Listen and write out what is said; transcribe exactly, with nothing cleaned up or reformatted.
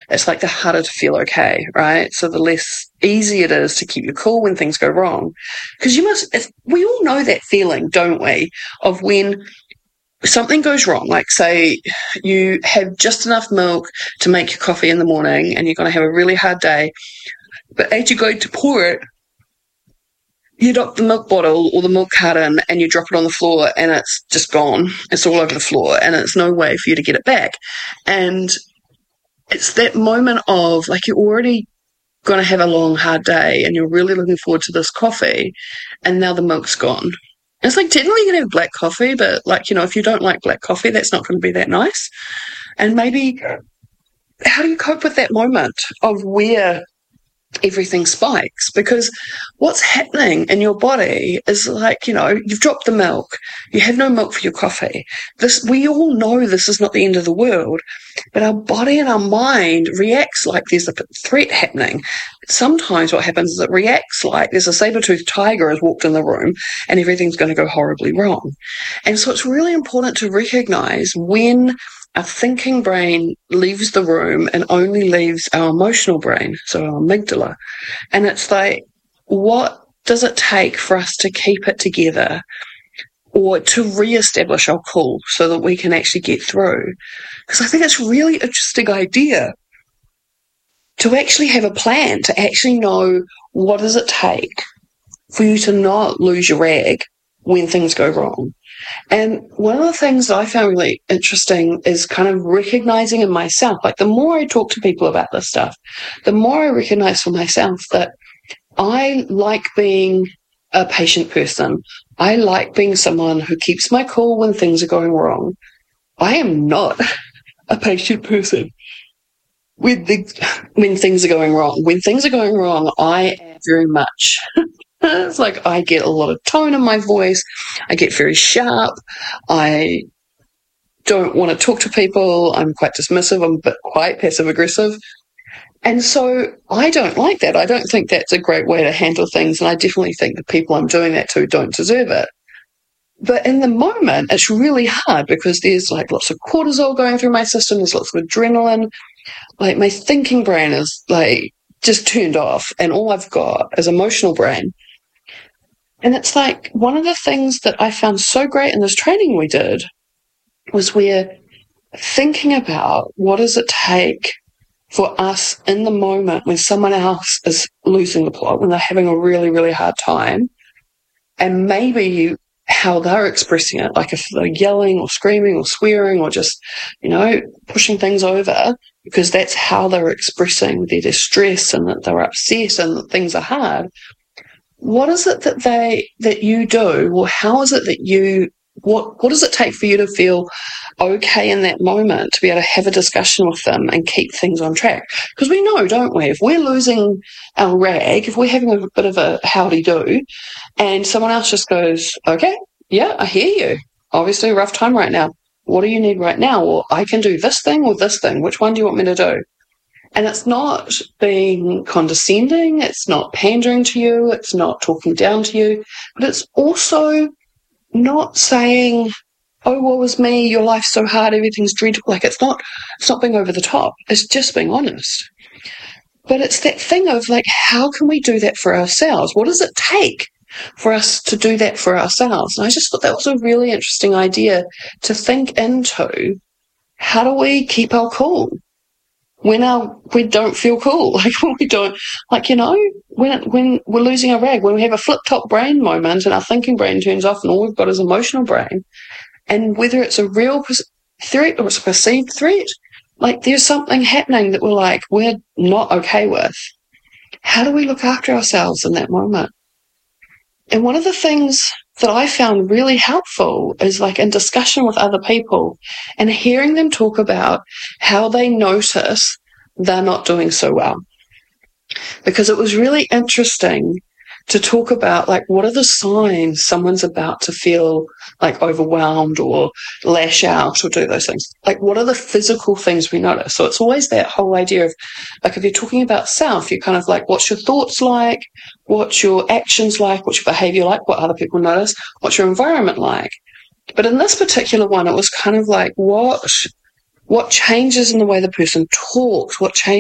it's like the harder to feel okay, right? So the less easy it is to keep you cool when things go wrong. Because you must, if, we all know that feeling, don't we, of when something goes wrong, like say you have just enough milk to make your coffee in the morning and you're going to have a really hard day, but as you go to pour it, you drop the milk bottle or the milk carton and you drop it on the floor and it's just gone. It's all over the floor and it's no way for you to get it back. And it's that moment of like you're already going to have a long, hard day and you're really looking forward to this coffee and now the milk's gone. It's like technically you can have black coffee, but like, you know, if you don't like black coffee, that's not going to be that nice. And maybe how do you cope with that moment of where everything spikes? Because what's happening in your body is like, you know, you've dropped the milk, you have no milk for your coffee. This, we all know this is not the end of the world, but our body and our mind reacts like there's a threat happening. Sometimes what happens is it reacts like there's a saber-toothed tiger has walked in the room and everything's going to go horribly wrong. And so it's really important to recognize when our thinking brain leaves the room and only leaves our emotional brain, so our amygdala. And it's like, what does it take for us to keep it together or to reestablish our cool so that we can actually get through? Because I think it's a really interesting idea to actually have a plan, to actually know what does it take for you to not lose your rag when things go wrong. And one of the things that I found really interesting is kind of recognizing in myself, like the more I talk to people about this stuff, the more I recognize for myself that I like being a patient person. I like being someone who keeps my cool when things are going wrong. I am not a patient person when things, when things are going wrong. When things are going wrong, I am very much... It's like I get a lot of tone in my voice. I get very sharp. I don't want to talk to people. I'm quite dismissive. I'm a bit quite passive-aggressive. And so I don't like that. I don't think that's a great way to handle things, and I definitely think the people I'm doing that to don't deserve it. But in the moment, it's really hard because there's like lots of cortisol going through my system. There's lots of adrenaline. Like my thinking brain is like just turned off, and all I've got is emotional brain. And it's like one of the things that I found so great in this training we did was we're thinking about what does it take for us in the moment when someone else is losing the plot, when they're having a really, really hard time, and maybe how they're expressing it, like if they're yelling or screaming or swearing or just, you know, pushing things over, because that's how they're expressing their distress and that they're upset and that things are hard. What is it that they that you do, or how is it that you what what does it take for you to feel okay in that moment to be able to have a discussion with them and keep things on track? Because we know, don't we, if we're losing our rag, if we're having a bit of a howdy-do and someone else just goes, okay, yeah, I hear you, obviously a rough time right now, what do you need right now? Or I can do this thing or this thing, which one do you want me to do? And it's not being condescending, it's not pandering to you, it's not talking down to you, but it's also not saying, oh, woe is me, your life's so hard, everything's dreadful. Like, it's not, it's not being over the top, it's just being honest. But it's that thing of, like, how can we do that for ourselves? What does it take for us to do that for ourselves? And I just thought that was a really interesting idea to think into. How do we keep our cool when our we don't feel cool? Like when we don't, like, you know, when when we're losing our rag, when we have a flip-top brain moment and our thinking brain turns off and all we've got is emotional brain, and whether it's a real threat or it's a perceived threat, like there's something happening that we're like, we're not okay with. How do we look after ourselves in that moment? And one of the things that I found really helpful is like in discussion with other people and hearing them talk about how they notice they're not doing so well. Because it was really interesting to talk about, like, what are the signs someone's about to feel like overwhelmed or lash out or do those things? Like, what are the physical things we notice? So it's always that whole idea of, like, if you're talking about self, you're kind of like, what's your thoughts like? What's your actions like? What's your behavior like? What other people notice? What's your environment like? But in this particular one, it was kind of like, what, what changes in the way the person talks? What changes